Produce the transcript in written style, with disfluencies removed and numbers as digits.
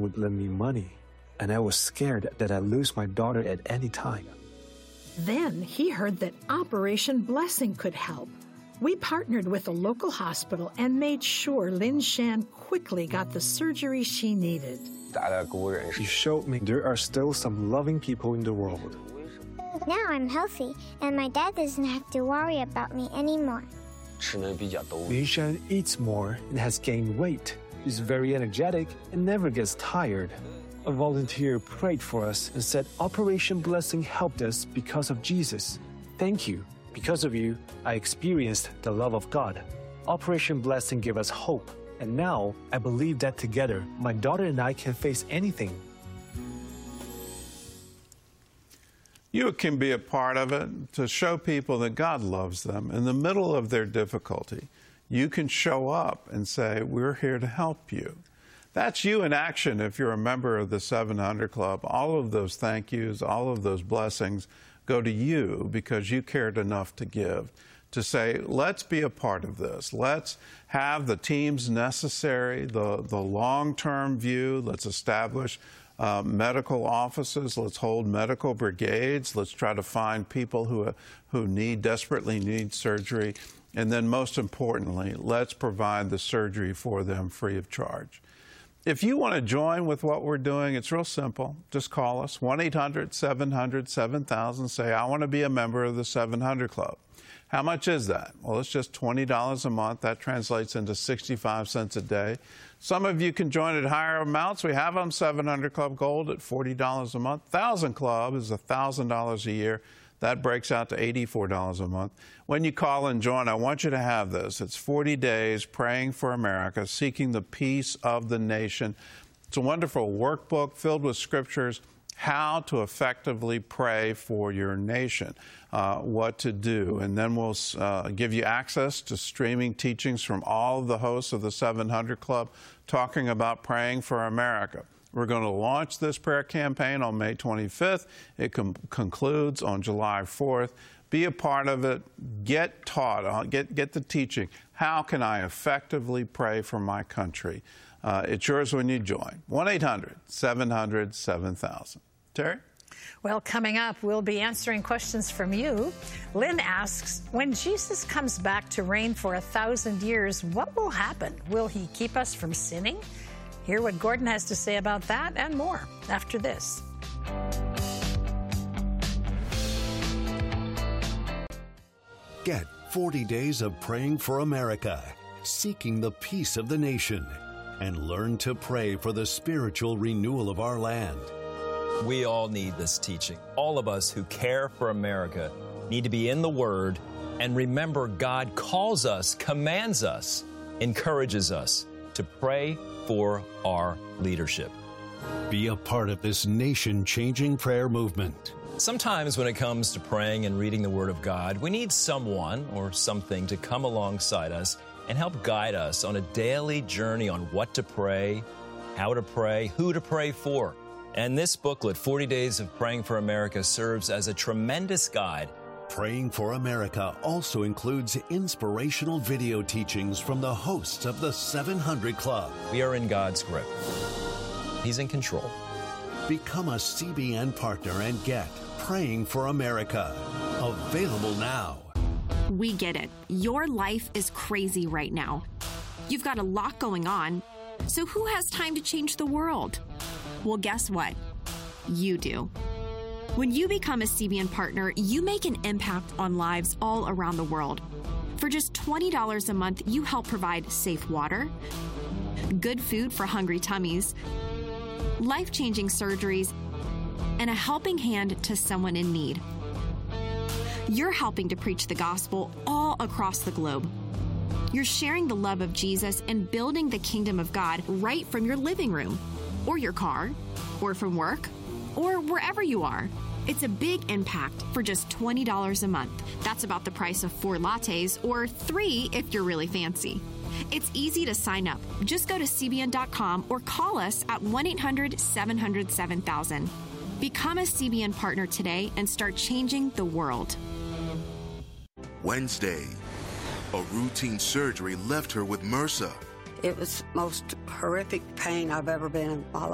would lend me money, and I was scared that I'd lose my daughter at any time. Then he heard that Operation Blessing could help. We partnered with a local hospital and made sure Lin Shan quickly got the surgery she needed. You showed me there are still some loving people in the world. Now I'm healthy, and my dad doesn't have to worry about me anymore. Lin Shan eats more and has gained weight. She's very energetic and never gets tired. A volunteer prayed for us and said Operation Blessing helped us because of Jesus. Thank you. Because of you, I experienced the love of God. Operation Blessing gave us hope, and now I believe that together, my daughter and I can face anything. You can be a part of it to show people that God loves them in the middle of their difficulty. You can show up and say, we're here to help you. That's you in action if you're a member of the 700 Club. All of those thank yous, all of those blessings go to you because you cared enough to give, to say, let's be a part of this. Let's have the teams necessary, the long-term view. Let's establish medical offices. Let's hold medical brigades. Let's try to find people who desperately need surgery. And then most importantly, let's provide the surgery for them free of charge. If you want to join with what we're doing, it's real simple. Just call us, 1-800-700-7000. Say, I want to be a member of the 700 Club. How much is that? Well, it's just $20 a month. That translates into 65 cents a day. Some of you can join at higher amounts. We have them, 700 Club Gold at $40 a month. 1,000 Club is $1,000 a year. That breaks out to $84 a month. When you call and join, I want you to have this. It's 40 days praying for America, seeking the peace of the nation. It's a wonderful workbook filled with scriptures, how to effectively pray for your nation, what to do. And then we'll give you access to streaming teachings from all of the hosts of the 700 Club talking about praying for America. We're going to launch this prayer campaign on May 25th. It concludes on July 4th. Be a part of it. Get taught. Get the teaching. How can I effectively pray for my country? It's yours when you join. 1-800-700-7000. Terry? Well, coming up, we'll be answering questions from you. Lynn asks, when Jesus comes back to reign for 1,000 years, what will happen? Will he keep us from sinning? Hear what Gordon has to say about that and more after this. Get 40 days of praying for America, seeking the peace of the nation, and learn to pray for the spiritual renewal of our land. We all need this teaching. All of us who care for America need to be in the Word and remember God calls us, commands us, encourages us to pray for our leadership. Be a part of this nation-changing prayer movement. Sometimes when it comes to praying and reading the Word of God, we need someone or something to come alongside us and help guide us on a daily journey on what to pray, how to pray, who to pray for. And this booklet, 40 Days of Praying for America, serves as a tremendous guide. Praying for America also includes inspirational video teachings from the hosts of the 700 Club. We are in God's grip. He's in control. Become a CBN partner and get Praying for America. Available now. We get it. Your life is crazy right now. You've got a lot going on. So who has time to change the world? Well, guess what? You do. When you become a CBN partner, you make an impact on lives all around the world. For just $20 a month, you help provide safe water, good food for hungry tummies, life-changing surgeries, and a helping hand to someone in need. You're helping to preach the gospel all across the globe. You're sharing the love of Jesus and building the kingdom of God right from your living room, or your car, or from work, or wherever you are. It's a big impact for just $20 a month. That's about the price of 4 lattes, or 3 if you're really fancy. It's easy to sign up. Just go to CBN.com or call us at 1-800-700-7000. Become a CBN partner today and start changing the world. Wednesday, a routine surgery left her with MRSA. It was the most horrific pain I've ever been in my life.